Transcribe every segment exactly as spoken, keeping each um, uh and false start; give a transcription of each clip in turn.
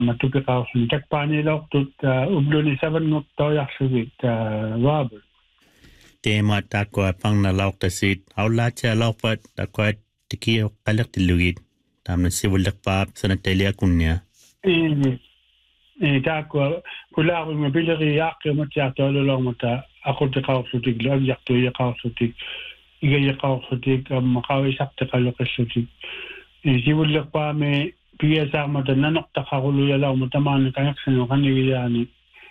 matupikaarsun takpaanilaortut ubluni savannguttariarsugit vaabul teema takwa pangna lauktasit aulacha laukpat takwa tikio qalaqtillugit tamna sivulaqpaap sanatelia kunnia e e takwa kulaaru mabiliri yaaqqimattiartualulormata aqutiqaarsutik lagiartu yaqaarsutik igayaqaarsutik maqawisartiqaluqissutik e sivulaqpaame piyasaarmata nanoqtaqaruluyalaarmata maana kayaqsanu qanigiyaani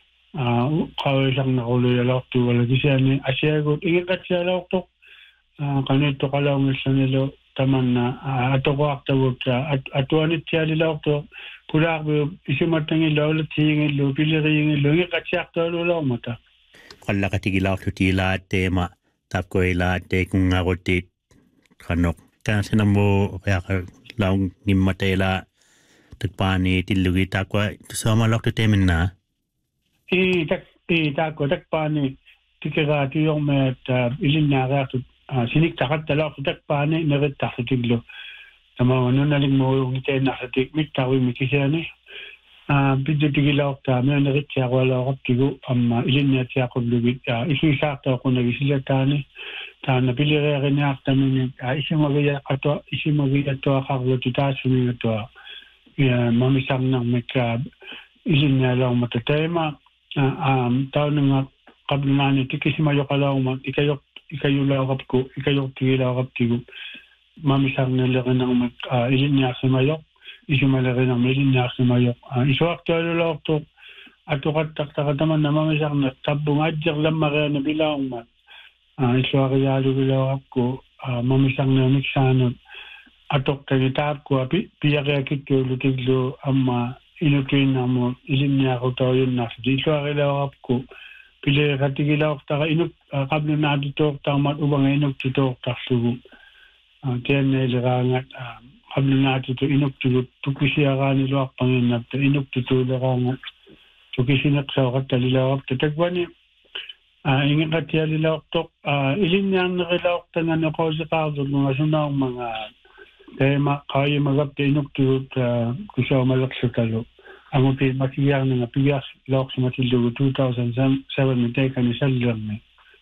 qawisarnaquluyalaartu wala kisiani asiagut igaqatsialaortoq qaniittoqalaungissanilo tamanna atoqaartavut atuanittialilaorto kulaarbu isumattangilla ulatiingillu piliriingillu igaqatsiartualulormata qallaqatigilaarlutiilaa teema tapkoilaa teekungarutit qanoq kansinammo yaqa laung nimmatela takpaani tillugi takwa tusamalortu teminna i tak i takwa takpaani tikiraati yormeet ilinnaariartu sinik taqattalaortu takpaani nerittaarsutillu tamawanunalik mouyungiteenarsatik mittawi mikisiani bidutigilaorta meaneritsiarualaoraptigu amma ilinniatiaqullugi isuisaartooqunagisilatani taana pilireeriniartamini isimagia qatwa isimagia toaqarlutu taassumigatua ya mamisarnarmik ilinnialaormata teema taununga qablnaani tikisimajoqalaorma ikayok ikayulaorapku ikayoktigilaoraptigu mamisarnilerinarmik ilinniarsimajoq isumalerinarmi ilinniarsimajoq isuartualulaortu atuqattaqtaqatamanna mamisarna tabbunga ajjerlammariana bilaorma isuariaalugilaorapku mamisarniamik saanut atoqqagitaapku api piaqiakittuulutiglu amma inutuinnamu ilinniaqutauyunnarsuti isuarilaorapku pileqatigilaortara inuk qablunnaatitoortarmat ubanga inuktitoortarsugu tianneileraangat qablunnaatitu inuktigut tukisiaraaniluarpanginnapta inuktituuleraangat tukisineqsauqattalilaorapta takvani ingaqatialilaortoq ilinniarnerilaortanganoqoosiqaartulunga sunaarmanga teema qaayimagapta inuktigut kusaumalaqsutalu amuti makiyaarnanga pigas laorsumatillugu two thousand seven miteekani sallerni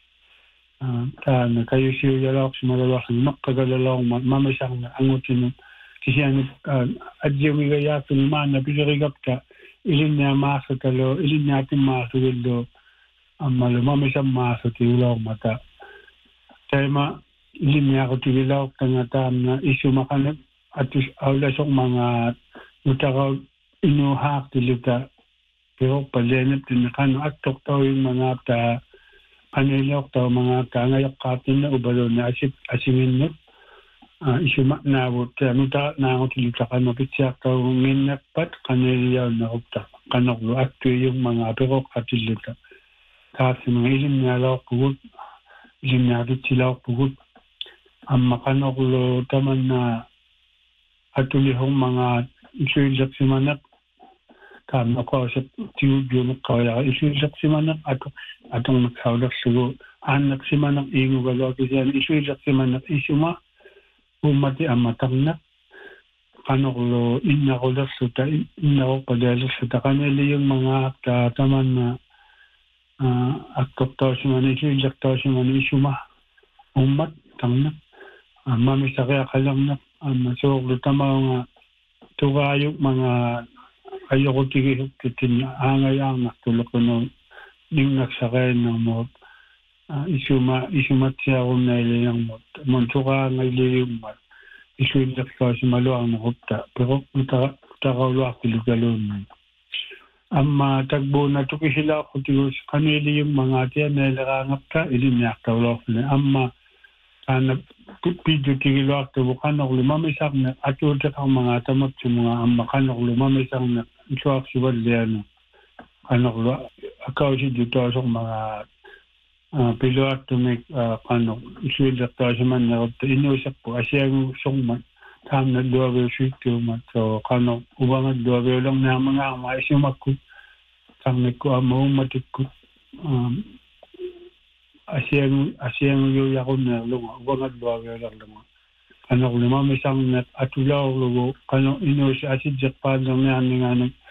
taana kayusiuyalaorsumalalaarsan noqqagalalaorma mamisarna angutinu kisiani ajjumigayaatuni maana pilirigapta ilinniamaarsutallu ilinniatimmaarsuvillu ammalu mamisammaasutiulaormata teema ilinniaqutigilaortanga taamna isumaqanak atus aulasormanga utarau inuhaartiluta piroppaleeniptinni qanu attortauimmangaapta qaniiliortaumangaapta angayaqqaartinna ubalunni asip asinginnut isumaqnaavut nuta naangutiluta qanu pitsiartauginnappat qaniiliyaunnerupta qanorlu aktuiyummangaa piroqqatilluta taassinga ilinnialaorpugut ilinniaqitilaorpugut amma qanorlu tamanna atulihormangaa isuilleqsimaneq taamnaqausep tiujuumeqqaujara isuilleqsimaneq atu atorneqsaulerlugu aanneqsimaneq iingugaluakisiani isuilleqsimaneq isuma ummati ammatarneq qanorlu innarulerluta innaruqqalealerluta qaniiliyummangaaqta tamanna akkortausimani isuilleqtausimani isuma ummat tarneq mamisariaqalerneq amma soorlu tamaunga tugaayuk mga ayokutigihukitin aangayaarnartuluqunu ninnaksaqainnermut isuma isumatsiarunnailinermut montugaangailiyummat isuilleqtausimaluarnerupta piroq utarauluartilugaluunnan amma takbuuna tukisilaaqutigus qaniiliyummangaatianeeleraangapta ilinniartaulorfune amma taana pidutigiluartuvu qanorlu mamisarne atuutiqarmanga tamatsumunga amma qanorlu mamisarne isuarsuvallianu qanorlu akausidutausormanga piluartumik qanor isuilleqtausimannerupta inuusarpu asiagu sormat taamna luaviusuittuumat so qanor uvangat luaviulorniarmangaarma isumakku tarnikku amma ummatikku asiang asiang yu yakunnerlunga uvangalluaviulerlunga qanorlu mamisarnet atulaorlugu qano inuusi asijjeqpaallerniarningaani